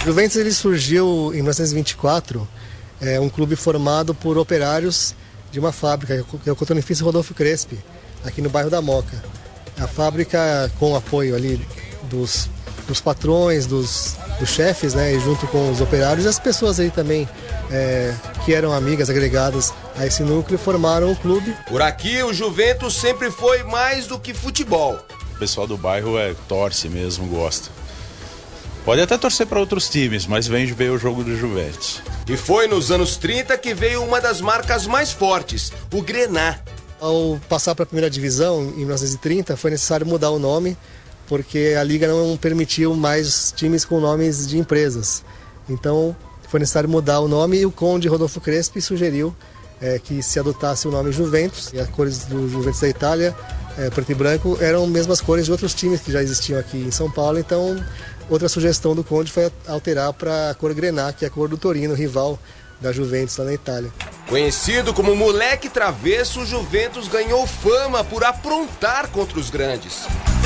Juventus ele surgiu em 1924, um clube formado por operários de uma fábrica, que é o cotonifício Rodolfo Crespi, aqui no bairro da Moca. A fábrica, com o apoio ali dos patrões, dos chefes, né, e junto com os operários e as pessoas aí também que eram amigas, agregadas a esse núcleo, formaram o clube. Por aqui, o Juventus sempre foi mais do que futebol. O pessoal do bairro torce mesmo, gosta. Pode até torcer para outros times, mas vem ver o jogo do Juventus. E foi nos anos 30 que veio uma das marcas mais fortes, o Grená. Ao passar para a primeira divisão, em 1930, foi necessário mudar o nome, porque a Liga não permitiu mais times com nomes de empresas. Então, foi necessário mudar o nome e o conde Rodolfo Crespi sugeriu que se adotasse o nome Juventus. E as cores do Juventus da Itália, preto e branco, eram as mesmas cores de outros times que já existiam aqui em São Paulo. Então, outra sugestão do conde foi alterar para a cor Grená, que é a cor do Torino, rival da Juventus lá na Itália. Conhecido como moleque travesso, o Juventus ganhou fama por aprontar contra os grandes.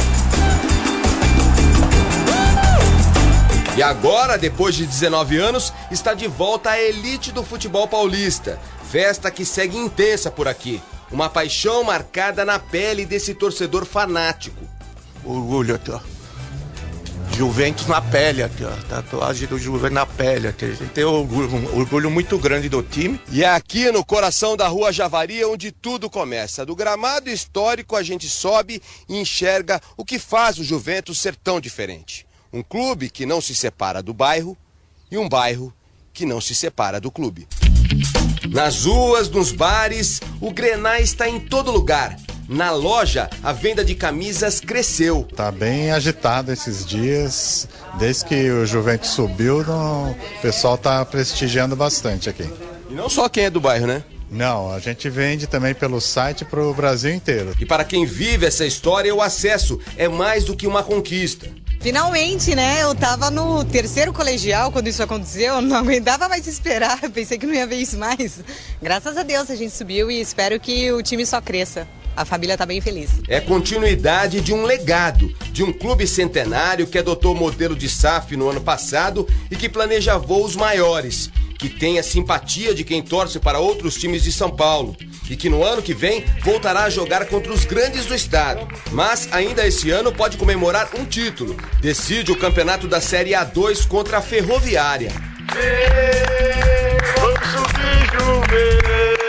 E agora, depois de 19 anos, está de volta à elite do futebol paulista. Festa que segue intensa por aqui. Uma paixão marcada na pele desse torcedor fanático. Orgulho aqui, ó. Juventus na pele aqui, ó. Tatuagem do Juventus na pele aqui. A gente tem um orgulho muito grande do time. E é aqui no coração da Rua Javari onde tudo começa. Do gramado histórico a gente sobe e enxerga o que faz o Juventus ser tão diferente. Um clube que não se separa do bairro e um bairro que não se separa do clube. Nas ruas, nos bares, o Grená está em todo lugar. Na loja, a venda de camisas cresceu. Tá bem agitado esses dias. Desde que o Juventus subiu, o pessoal tá prestigiando bastante aqui. E não só quem é do bairro, né? Não, a gente vende também pelo site para o Brasil inteiro. E para quem vive essa história, o acesso é mais do que uma conquista. Finalmente, né? Eu tava no terceiro colegial quando isso aconteceu, eu não aguentava mais esperar, pensei que não ia ver isso mais. Graças a Deus a gente subiu e espero que o time só cresça. A família tá bem feliz. É continuidade de um legado, de um clube centenário que adotou o modelo de SAF no ano passado e que planeja voos maiores, que tem a simpatia de quem torce para outros times de São Paulo e que no ano que vem voltará a jogar contra os grandes do estado. Mas ainda esse ano pode comemorar um título. Decide o campeonato da Série A2 contra a Ferroviária. Vamos subir, Juventus!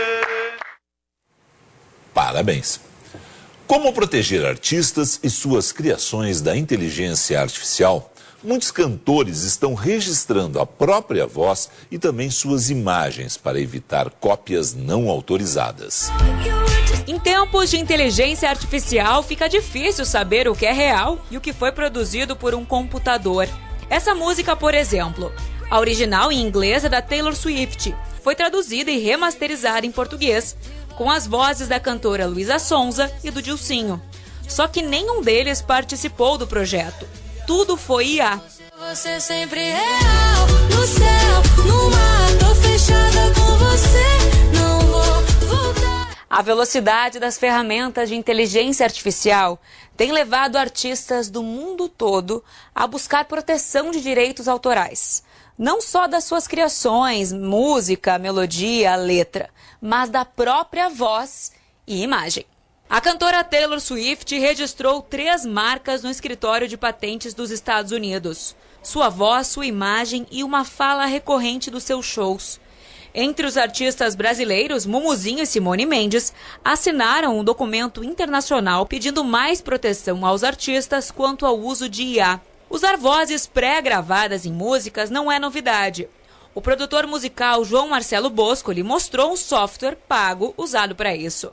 Parabéns! Como proteger artistas e suas criações da inteligência artificial? Muitos cantores estão registrando a própria voz e também suas imagens para evitar cópias não autorizadas. Em tempos de inteligência artificial, fica difícil saber o que é real e o que foi produzido por um computador. Essa música, por exemplo, a original em inglês é da Taylor Swift, foi traduzida e remasterizada em português, com as vozes da cantora Luísa Sonza e do Dilcinho. Só que nenhum deles participou do projeto. Tudo foi IA. Você sempre real, no céu, no mar, tô fechada com você, não vou voltar. A velocidade das ferramentas de inteligência artificial tem levado artistas do mundo todo a buscar proteção de direitos autorais. Não só das suas criações, música, melodia, letra, mas da própria voz e imagem. A cantora Taylor Swift registrou 3 marcas no escritório de patentes dos Estados Unidos. Sua voz, sua imagem e uma fala recorrente dos seus shows. Entre os artistas brasileiros, Mumuzinho e Simone Mendes assinaram um documento internacional pedindo mais proteção aos artistas quanto ao uso de IA. Usar vozes pré-gravadas em músicas não é novidade. O produtor musical João Marcelo Boscoli mostrou um software pago usado para isso.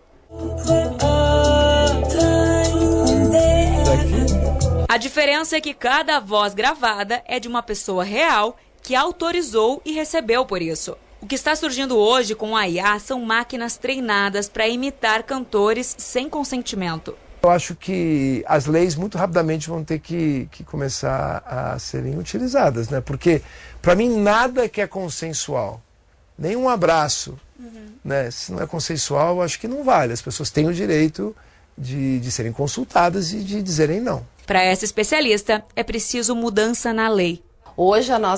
A diferença é que cada voz gravada é de uma pessoa real que autorizou e recebeu por isso. O que está surgindo hoje com a IA são máquinas treinadas para imitar cantores sem consentimento. Eu acho que as leis muito rapidamente vão ter que começar a serem utilizadas, né? Porque, para mim, nada que é consensual, nem um abraço, né? Se não é consensual, eu acho que não vale. As pessoas têm o direito de serem consultadas e de dizerem não. Para essa especialista, é preciso mudança na lei. Hoje a nossa